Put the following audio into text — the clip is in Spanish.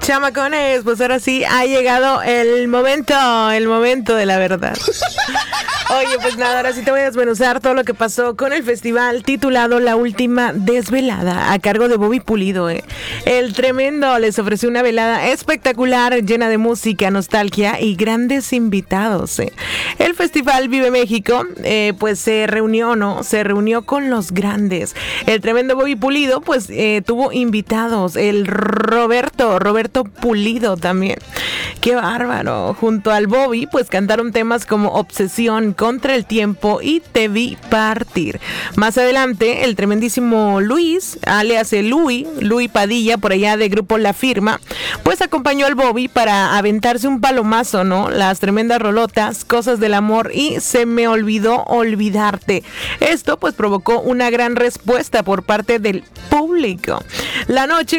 Chamacones, pues ahora sí ha llegado el momento de la verdad. Oye, pues nada, ahora sí te voy a desmenuzar todo lo que pasó con el festival titulado La Última Desvelada, a cargo de Bobby Pulido. El tremendo les ofreció una velada espectacular, llena de música, nostalgia y grandes invitados. El festival Vive México, pues se reunió, ¿no? Se reunió con los grandes. El tremendo Bobby Pulido, pues tuvo invitados. El Roberto Pulido también. ¡Qué bárbaro! Junto al Bobby, pues cantaron temas como Obsesión, Contra el Tiempo y Te Vi Partir. Más adelante, el tremendísimo Luis, alias Luis Padilla, por allá de Grupo La Firma, pues acompañó al Bobby para aventarse un palomazo, ¿no? Las tremendas rolotas, Cosas del Amor y Se Me Olvidó Olvidarte. Esto pues provocó una gran respuesta por parte del público. La noche